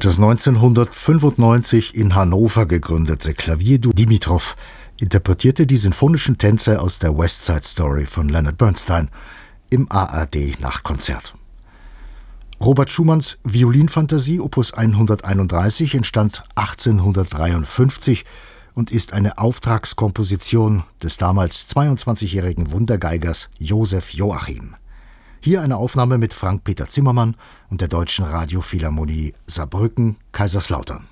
Das 1995 in Hannover gegründete Klavierduo Dimitrov interpretierte die sinfonischen Tänze aus der West Side Story von Leonard Bernstein im ARD-Nachtkonzert. Robert Schumanns Violinfantasie Opus 131 entstand 1853 und ist eine Auftragskomposition des damals 22-jährigen Wundergeigers Josef Joachim. Hier eine Aufnahme mit Frank-Peter Zimmermann und der Deutschen Radiophilharmonie Saarbrücken-Kaiserslautern.